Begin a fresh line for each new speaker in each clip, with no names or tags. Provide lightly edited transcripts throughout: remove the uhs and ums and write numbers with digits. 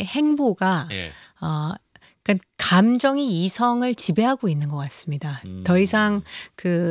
행보가
예.
그러니까 감정이 이성을 지배하고 있는 것 같습니다. 더 이상 그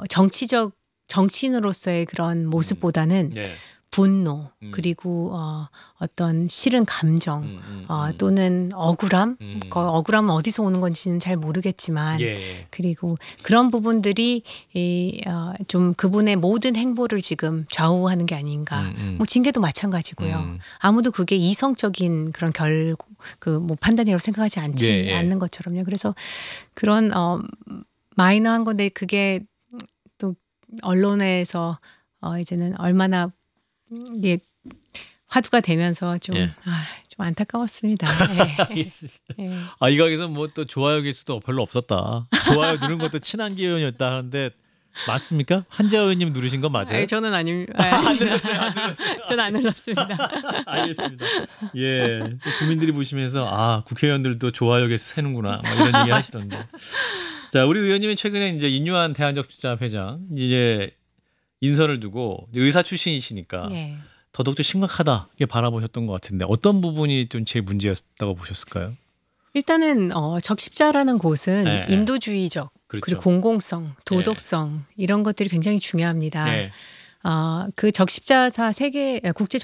정치인으로서의 그런 모습보다는
예.
분노 그리고 어떤 싫은 감정 또는 억울함 억울함은 어디서 오는 건지는 잘 모르겠지만
예.
그리고 그런 부분들이 좀 그분의 모든 행보를 지금 좌우하는 게 아닌가. 뭐 징계도 마찬가지고요. 아무도 그게 이성적인 그런 뭐 판단이라고 생각하지 않는 것처럼요. 그래서 그런 마이너한 건데 그게 또 언론에서 이제는 얼마나 이게 화두가 되면서 좀 안타까웠습니다.
알겠습니다.
예.
이 가게에서 뭐 또 좋아요 개수도 별로 없었다. 좋아요 누른 것도 친한계 의원이었다 하는데 맞습니까? 한재화 의원님 누르신 건 맞아요?
저는 아닙니다.
안 눌렀어요.
저는 안 눌렀습니다.
알겠습니다. 예, 또 국민들이 보시면서 국회의원들도 좋아요 개수 세는구나 뭐 이런 얘기 하시던데. 자, 우리 의원님이 최근에 이제 인유한 대한적십자 회장 이제 인선을 두고 의사 출신이시니까
예.
더더욱더 심각하다게 바라보셨던 것 같은데 어떤 부분이 좀 제일 문제였다고 보셨을까요?
일단은 적십자라는 곳은
네.
인도주의적
그렇죠.
그리고 공공성, 도덕성 이런 것들이 굉장히 중요합니다.
네.
그 적십자사 국제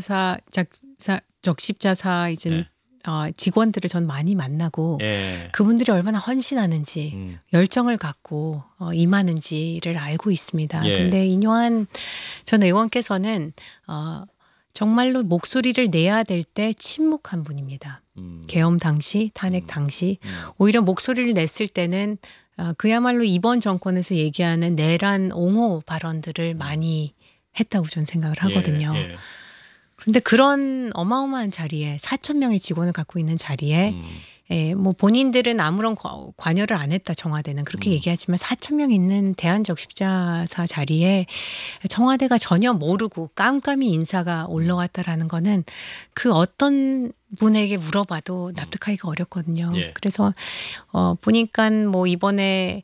적십자사 이제 직원들을 전 많이 만나고 그분들이 얼마나 헌신하는지 열정을 갖고 임하는지를 알고 있습니다. 근데 인요한 전 의원께서는 정말로 목소리를 내야 될 때 침묵한 분입니다. 계엄 당시, 탄핵 당시 오히려 목소리를 냈을 때는 그야말로 이번 정권에서 얘기하는 내란 옹호 발언들을 많이 했다고 저는 생각을 하거든요. 그런데 그런 어마어마한 자리에 4,000명의 직원을 갖고 있는 자리에 뭐 본인들은 아무런 관여를 안 했다 청와대는 그렇게 얘기하지만 4,000명 있는 대한적십자사 자리에 청와대가 전혀 모르고 깜깜이 인사가 올라왔다라는 거는 그 어떤 분에게 물어봐도 납득하기가 어렵거든요. 그래서 보니까 뭐 이번에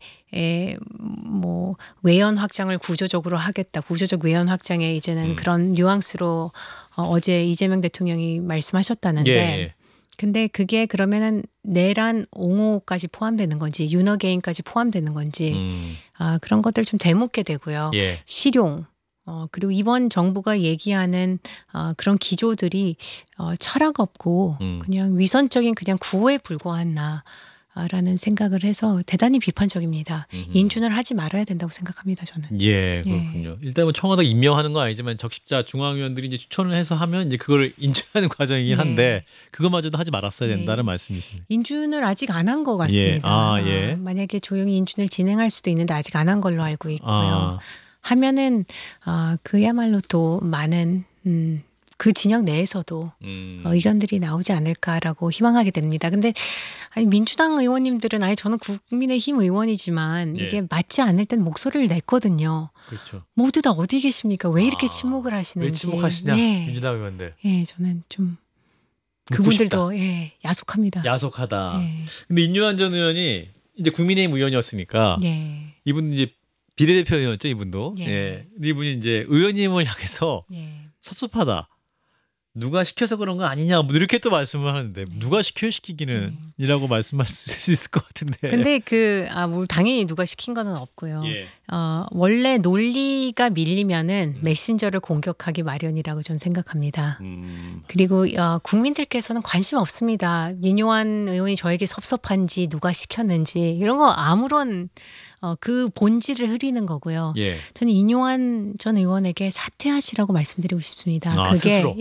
뭐 외연 확장을 구조적으로 하겠다. 구조적 외연 확장에 이제는 그런 뉘앙스로 어제 이재명 대통령이 말씀하셨다는데 근데 그게 그러면은 내란 옹호까지 포함되는 건지 윤어게인까지 포함되는 건지 그런 것들 좀 되묻게 되고요. 실용 그리고 이번 정부가 얘기하는 그런 기조들이 철학 없고 그냥 위선적인 그냥 구호에 불과하나 라는 생각을 해서 대단히 비판적입니다. 인준을 하지 말아야 된다고 생각합니다. 저는.
예, 그렇군요. 일단 뭐 청와대가 임명하는 건 아니지만 적십자 중앙위원들이 이제 추천을 해서 하면 이제 그걸 인준하는 과정이긴 한데 그것마저도 하지 말았어야 된다는 말씀이시네요.
인준을 아직 안 한 것 같습니다. 만약에 조용히 인준을 진행할 수도 있는데 아직 안 한 걸로 알고 있고요. 하면은 그야말로 또 많은 그 진영 내에서도 의견들이 나오지 않을까라고 희망하게 됩니다. 근데 아니 민주당 의원님들은 저는 국민의힘 의원이지만 이게 맞지 않을 땐 목소리를 냈거든요.
그렇죠.
모두 다 어디 계십니까? 왜 이렇게 침묵을 하시는지.
왜 침묵하시냐? 민주당 의원들.
저는 좀 그분들도 야속합니다.
야속하다. 근데 인유한 전 의원이 이제 국민의힘 의원이었으니까 이분 이제 비례대표 의원이었죠, 이분도. 근데 이분이 이제 의원님을 향해서 섭섭하다. 누가 시켜서 그런 거 아니냐 뭐 이렇게 또 말씀을 하는데 누가 시키기는 이라고 말씀할 수 있을 것 같은데.
근데 뭐 당연히 누가 시킨 거는 없고요. 원래 논리가 밀리면은 메신저를 공격하기 마련이라고 저는 생각합니다. 그리고 국민들께서는 관심 없습니다. 윤요한 의원이 저에게 섭섭한지 누가 시켰는지 이런 거 아무런 그 본질을 흐리는 거고요. 저는 인요한 전 의원에게 사퇴하시라고 말씀드리고 싶습니다. 그게
스스로?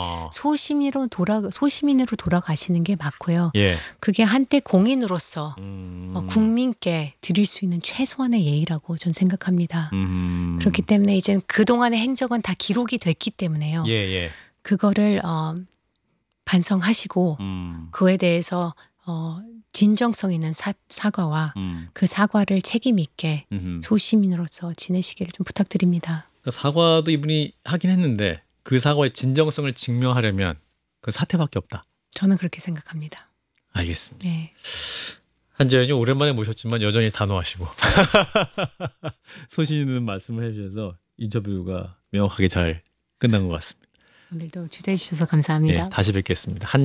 소시민으로 돌아가시는 게 맞고요. 그게 한때 공인으로서 국민께 드릴 수 있는 최소한의 예의라고 저는 생각합니다. 그렇기 때문에 이제 그동안의 행적은 다 기록이 됐기 때문에요. 그거를 반성하시고 그에 대해서 진정성 있는 사과와 그 사과를 책임 있게 소시민으로서 지내시기를 좀 부탁드립니다.
그러니까 사과도 이분이 하긴 했는데 그 사과의 진정성을 증명하려면 그 사퇴밖에 없다.
저는 그렇게 생각합니다.
알겠습니다. 한재화 의원님 오랜만에 모셨지만 여전히 단호하시고 소신 있는 말씀을 해주셔서 인터뷰가 명확하게 잘 끝난 것 같습니다.
오늘도 취재해 주셔서 감사합니다.
다시 뵙겠습니다.